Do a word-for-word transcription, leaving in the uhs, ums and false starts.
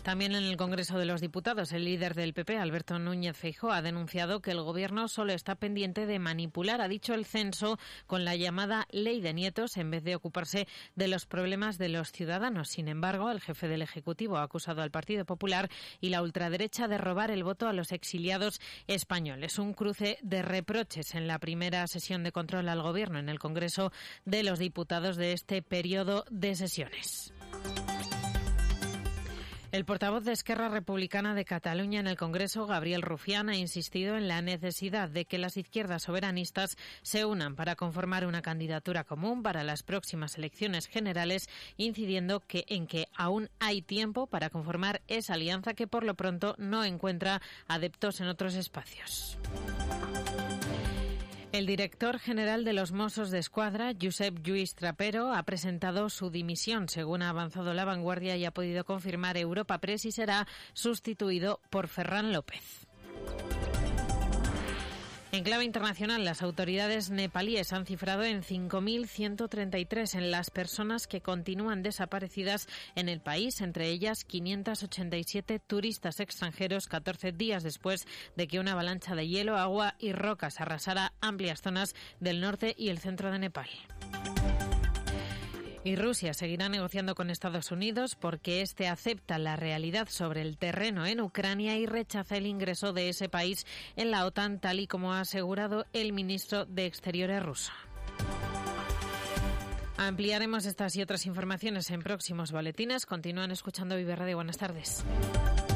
También en el Congreso de los Diputados, el líder del P P, Alberto Núñez Feijóo, ha denunciado que el Gobierno solo está pendiente de manipular, ha dicho, el censo con la llamada Ley de Nietos en vez de ocuparse de los problemas de los ciudadanos. Sin embargo, el jefe del Ejecutivo ha acusado al Partido Popular y la ultraderecha de robar el voto a los exiliados españoles. Un cruce de reproches en la primera sesión de control al Gobierno en el Congreso de los Diputados de este periodo de sesiones. El portavoz de Esquerra Republicana de Cataluña en el Congreso, Gabriel Rufián, ha insistido en la necesidad de que las izquierdas soberanistas se unan para conformar una candidatura común para las próximas elecciones generales, incidiendo que en que aún hay tiempo para conformar esa alianza que por lo pronto no encuentra adeptos en otros espacios. El director general de los Mossos d'Esquadra, Josep Lluís Trapero, ha presentado su dimisión, según ha avanzado La Vanguardia y ha podido confirmar Europa Press, y será sustituido por Ferran López. En clave internacional, las autoridades nepalíes han cifrado en cinco mil ciento treinta y tres en las personas que continúan desaparecidas en el país, entre ellas quinientos ochenta y siete turistas extranjeros, catorce días después de que una avalancha de hielo, agua y rocas arrasara amplias zonas del norte y el centro de Nepal. Y Rusia seguirá negociando con Estados Unidos porque este acepta la realidad sobre el terreno en Ucrania y rechaza el ingreso de ese país en la OTAN, tal y como ha asegurado el ministro de Exteriores ruso. Ampliaremos estas y otras informaciones en próximos boletines. Continúan escuchando Vive Radio. Buenas tardes.